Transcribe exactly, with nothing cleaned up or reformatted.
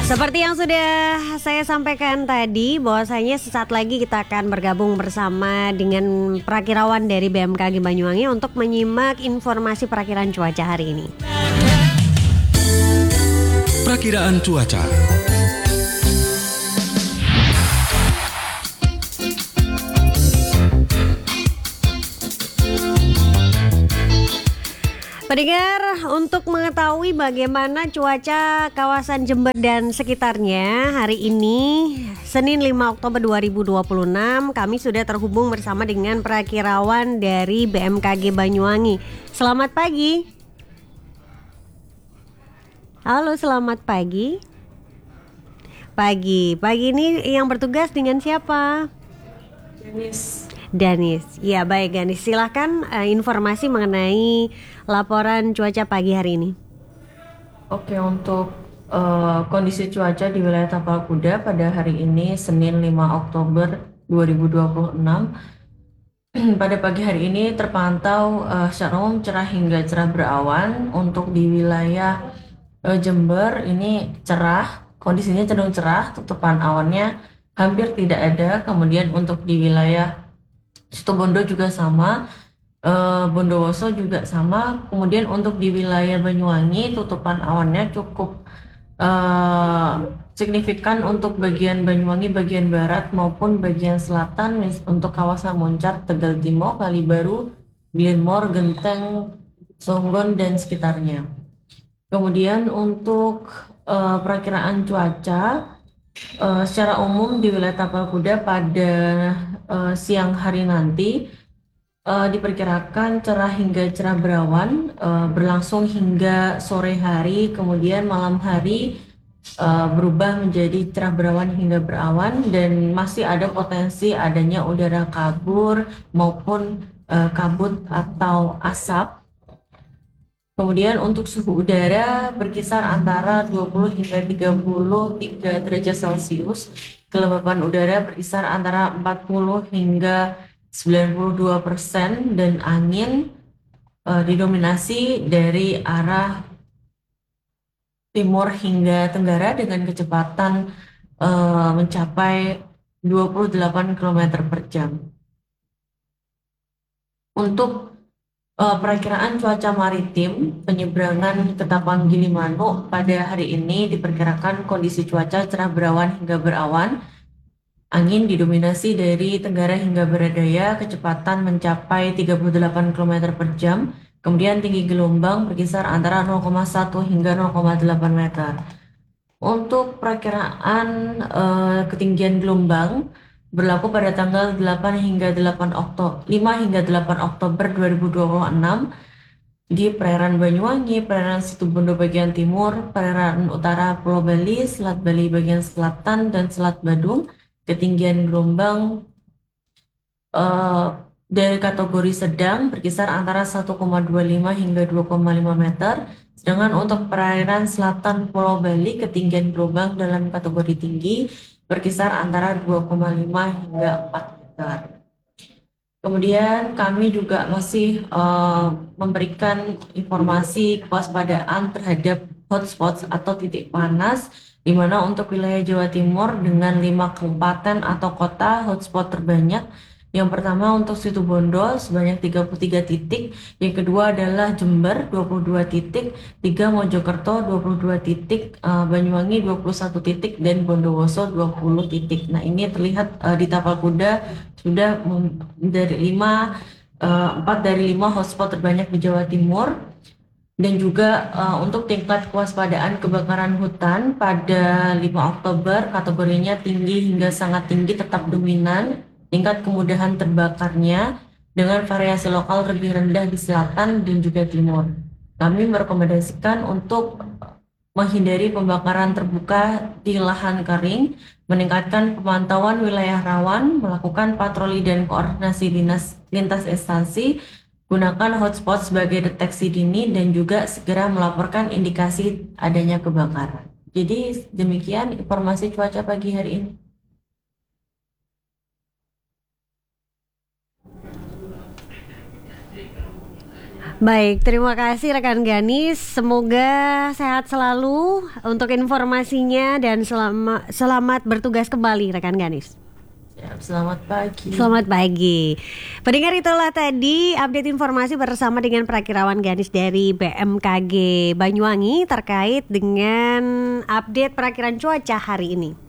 Seperti yang sudah saya sampaikan tadi, bahwasanya sesaat lagi kita akan bergabung bersama dengan perakirawan dari B M K G Banyuwangi untuk menyimak informasi perakiran cuaca hari ini. Perakiraan cuaca. Pendengar, untuk mengetahui bagaimana cuaca kawasan Jember dan sekitarnya hari ini, Senin lima Oktober dua ribu dua puluh enam, kami sudah terhubung bersama dengan perakirawan dari B M K G Banyuwangi. Selamat pagi. Halo, selamat pagi. Pagi, pagi ini yang bertugas dengan siapa? Danis. Danis, ya baik Danis, silahkan uh, informasi mengenai laporan cuaca pagi hari ini. Oke, untuk uh, kondisi cuaca di wilayah Tapal Kuda pada hari ini Senin lima Oktober dua ribu dua puluh enam. Pada pagi hari ini terpantau uh, secara umum cerah hingga cerah berawan. Untuk di wilayah uh, Jember ini cerah, kondisinya cenderung cerah, tutupan awannya hampir tidak ada. Kemudian untuk di wilayah Situbondo juga sama, uh, Bondowoso juga sama. Kemudian untuk di wilayah Banyuwangi tutupan awannya cukup uh, signifikan untuk bagian Banyuwangi bagian barat maupun bagian selatan. Untuk kawasan Moncar, Tegal Timo, Kalibaru, Glenmore, Genteng, Songgon dan sekitarnya. Kemudian untuk uh, perakiraan cuaca uh, secara umum di wilayah Tapal Kuda pada uh, siang hari nanti uh, diperkirakan cerah hingga cerah berawan, uh, berlangsung hingga sore hari. Kemudian malam hari uh, berubah menjadi cerah berawan hingga berawan, dan masih ada potensi adanya udara kabur maupun uh, kabut atau asap. Kemudian untuk suhu udara berkisar antara dua puluh hingga tiga puluh tiga derajat Celcius. Kelembapan udara berkisar antara empat puluh hingga sembilan puluh dua persen, dan angin uh, didominasi dari arah timur hingga tenggara dengan kecepatan uh, mencapai dua puluh delapan kilometer per jam. Untuk Uh, perakiraan cuaca maritim penyeberangan ke Tapang Gilimanuk pada hari ini diperkirakan kondisi cuaca cerah berawan hingga berawan. Angin didominasi dari tenggara hingga barat daya, kecepatan mencapai tiga puluh delapan kilometer per jam. Kemudian tinggi gelombang berkisar antara nol koma satu hingga nol koma delapan meter. Untuk perakiraan uh, ketinggian gelombang berlaku pada tanggal delapan hingga delapan Oktober, lima hingga delapan Oktober dua ribu dua puluh enam di perairan Banyuwangi, perairan Situbondo bagian timur, perairan utara Pulau Bali, Selat Bali bagian selatan, dan Selat Badung. Ketinggian gelombang uh, dari kategori sedang berkisar antara satu koma dua lima hingga dua koma lima meter. Sedangkan untuk perairan selatan Pulau Bali, ketinggian gelombang dalam kategori tinggi berkisar antara dua koma lima hingga empat meter. Kemudian kami juga masih uh, memberikan informasi kewaspadaan terhadap hotspots atau titik panas, di mana untuk wilayah Jawa Timur dengan lima kabupaten atau kota hotspot terbanyak. Yang pertama untuk Situbondo sebanyak tiga puluh tiga titik, yang kedua adalah Jember dua puluh dua titik, tiga Mojokerto dua puluh dua titik, uh, Banyuwangi dua puluh satu titik, dan Bondowoso dua puluh titik. Nah, ini terlihat uh, di Tapal Kuda sudah dari lima, uh, empat dari lima hotspot terbanyak di Jawa Timur. Dan juga uh, untuk tingkat kewaspadaan kebakaran hutan pada lima Oktober kategorinya tinggi hingga sangat tinggi tetap dominan. Tingkat kemudahan terbakarnya dengan variasi lokal lebih rendah di selatan dan juga timur. Kami merekomendasikan untuk menghindari pembakaran terbuka di lahan kering, meningkatkan pemantauan wilayah rawan, melakukan patroli dan koordinasi dinas lintas instansi, gunakan hotspot sebagai deteksi dini, dan juga segera melaporkan indikasi adanya kebakaran. Jadi demikian informasi cuaca pagi hari ini. Baik, terima kasih rekan Ganis. Semoga sehat selalu untuk informasinya dan selama, selamat bertugas kembali rekan Ganis. Siap, selamat pagi. Selamat pagi. Pendengar, itulah tadi update informasi bersama dengan Prakirawan Ganis dari B M K G Banyuwangi terkait dengan update perakiraan cuaca hari ini.